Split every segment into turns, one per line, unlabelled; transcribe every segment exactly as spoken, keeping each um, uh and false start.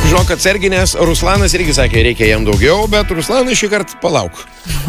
žinok, atsargiai, nes Ruslanas irgi sakė, reikia jam daugiau, bet Ruslanas šį kartą palauk.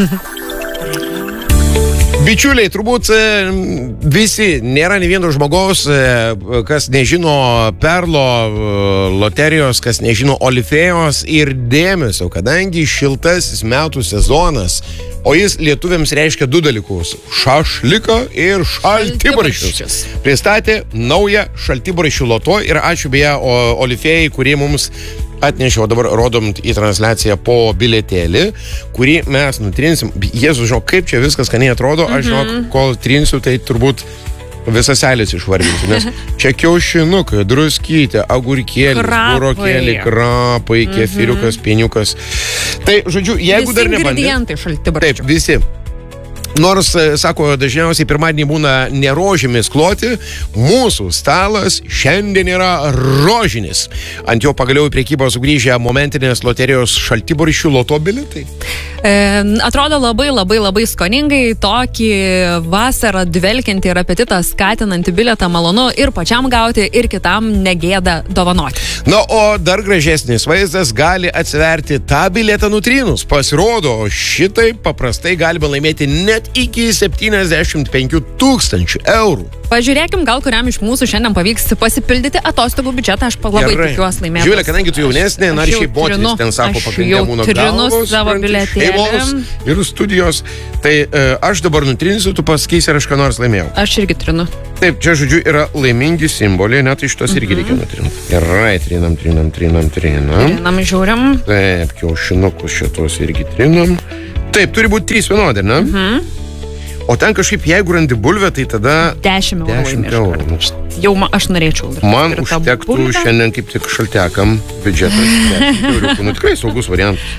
Bičiuliai, turbūt visi, nėra nei vieno žmogaus, kas nežino Perlo loterijos, kas nežino Olifėjos ir dėmesio, kadangi šiltasis metų sezonas, o jis lietuviams reiškia du dalykus – šašliką ir šaltibarščius. Pristatė naują šaltibarščių loto ir ačiū beje Olifėjai, kurie mums atnešiau, dabar rodom į transliaciją po biletėlį, kurį mes nutrinsim. Jėzus, žinok, kaip čia viskas skaniai atrodo, aš žinok, kol trinsiu, tai turbūt visas seilės išvardinsiu, nes čia kiaušinukai, druskytė, agurkėlis, burokėlį, krapai, kefiriukas, pieniukas. Tai, žodžiu, jeigu
visi
dar nebandė...
Visi ingredientai šaltibarščių.
Taip, visi. Nors, sako, dažniausiai pirmadienį būna ne rožėmis kloti, mūsų stalas šiandien yra rožinis. Ant jo pagaliau į priekybą sugrįžę momentinės loterijos šaltibarščių loto biletai.
E, atrodo labai labai labai skoningai, tokį vasarą dvelkiantį ir apetitą skatinantį biletą malonu ir pačiam gauti, ir kitam negėda dovanoti.
Na, o dar gražesnis vaizdas gali atsiverti tą biletą nutrynus. Pasirodo, šitai paprastai galime laimėti net iki septyniasdešimt penkių tūkstančių eurų.
Pažiūrėkim, gal kuriam iš mūsų šiandien pavyks pasipildyti atostogų biudžetą, aš labai tikiuosi laimėti.
Žiūrėk, kadangi tu jaunesnė, na ir šiaip moteris, ten sako, pagrindė būna galvos, šeimos ir studijos, tai e, aš dabar nutrinsiu, tu pasakysi, ar aš ką nors laimėjau.
Aš irgi trinu.
Taip, čia žodžiu yra laimingi simboliai, net iš tos irgi reikia nutrinti. Gerai, trinam, trinam, trinam, trinam.
Trinam, žiūrim.
Taip, kiaušinukus šitos irgi trinam. Taip, turi būti trys vienodai, ne?
Mhm.
O ten kažkaip, jeigu randi bulvę, tai tada...
Dešimt eurų.
Dešimt eurų.
Jau ma, aš norėčiau.
Man užtektų šiandien kaip tik šaltekam biudžetas. Nu, tikrai saugus variantas.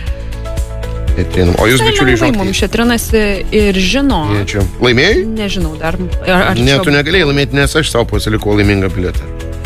O jūs, bičiuliai, žinot...
Mums čia trinasi ir žino.
Čia. Laimėjai?
Nežinau, dar... Ar, ar
ne,
čia...
tu negalėjai laimėti, nes aš savo pasilikau laimingą bilietą.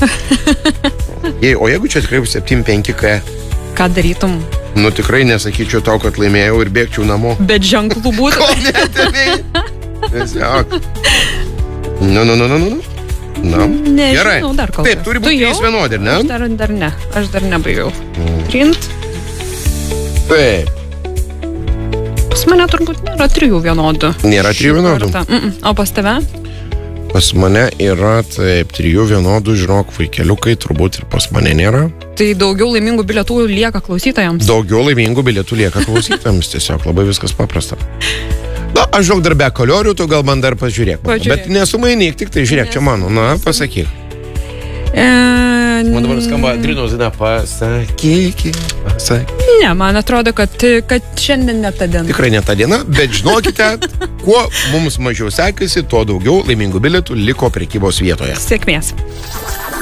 O jeigu čia tikrai septyni penki ka?
Ką darytum?
Nu, tikrai nesakyčiau tau, kad laimėjau ir bėgčiau namo.
Bet ženklų būtų.
Ko netėmėjai? Tiesiog. Nu, nu, nu, nu, nu. Na,
nežinau dar kol kas.
Taip, turi būti trys vienodi, ne?
Aš dar, dar ne. Aš dar nebaigiau. Mm. Trint.
Taip.
Pas mane turbūt nėra trijų vienodų.
Nėra trijų vienodų.
Mm -mm. O pas tave?
Pas mane yra, taip, trijų vienodų, žinok, vaikeliukai, turbūt ir pas mane nėra.
Tai daugiau laimingų bilietų lieka klausytojams.
Daugiau laimingų bilietų lieka klausytojams, tiesiog labai viskas paprasta. Na, aš žinok dar be kaliorių, tu gal man dar pažiūrėk. pažiūrėk. Bet nesumainyk, tik tai žiūrėk, čia mano. Na, pasakyk.
E...
Man dabar skamba Drinos daina, pasakyk, pasakyk.
Ne, man atrodo, kad, kad šiandien ne ta diena.
Tikrai ne ta diena, bet žinokite, kuo mums mažiau sekasi, tuo daugiau laimingų bilietų liko prekybos vietoje.
Sėkmės.